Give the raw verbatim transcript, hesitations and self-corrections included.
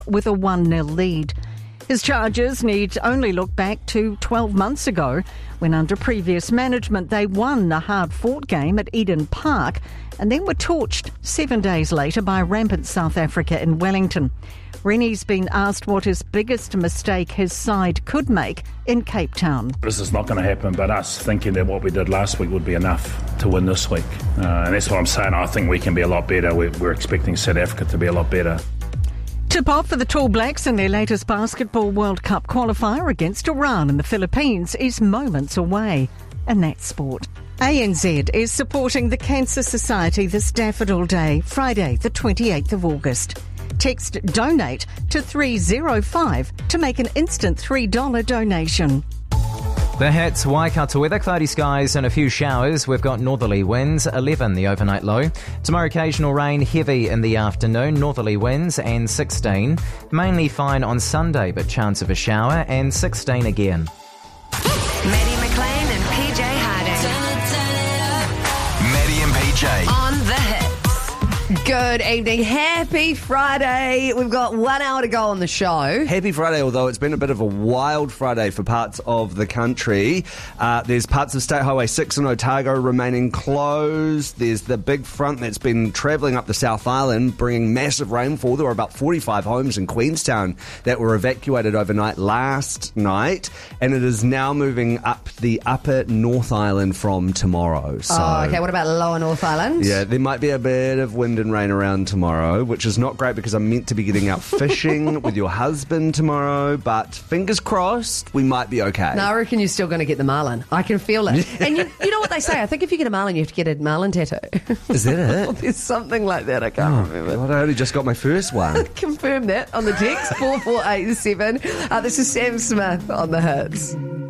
with a one nil lead. His charges need only look back to twelve months ago, when under previous management they won a hard-fought game at Eden Park and then were torched seven days later by rampant South Africa in Wellington. Rennie's been asked what his biggest mistake his side could make in Cape Town. This is not going to happen, but us thinking that what we did last week would be enough to win this week. Uh, and that's what I'm saying. I think we can be a lot better. We're, we're expecting South Africa to be a lot better. Tip-off for the Tall Blacks in their latest Basketball World Cup qualifier against Iran in the Philippines is moments away. And that's sport. A N Z is supporting the Cancer Society this Daffodil Day, Friday the twenty-eighth of August. Text DONATE to three oh five to make an instant three dollars donation. The hits, Waikato weather, cloudy skies and a few showers. We've got northerly winds, eleven the overnight low. Tomorrow occasional rain, heavy in the afternoon, northerly winds and sixteen. Mainly fine on Sunday but chance of a shower and sixteen again. Maddie McLean and P J Harding. Maddie and P J. On the hits. Good evening. Happy Friday. We've got one hour to go on the show. Happy Friday, although it's been a bit of a wild Friday for parts of the country. Uh, there's parts of State Highway six in Otago remaining closed. There's the big front that's been travelling up the South Island, bringing massive rainfall. There were about forty-five homes in Queenstown that were evacuated overnight last night, and it is now moving up the upper North Island from tomorrow. So, oh, okay. What about lower North Island? Yeah, there might be a bit of wind and rain around tomorrow, which is not great because I'm meant to be getting out fishing with your husband tomorrow, but fingers crossed, we might be okay. No, I reckon you're still going to get the marlin. I can feel it. And you, you know what they say? I think if you get a marlin, you have to get a marlin tattoo. Is that it? There's something like that. I can't Oh, remember. God, I only just got my first one. Confirm that on the text, four four eight seven. Uh, this is Sam Smith on the hits.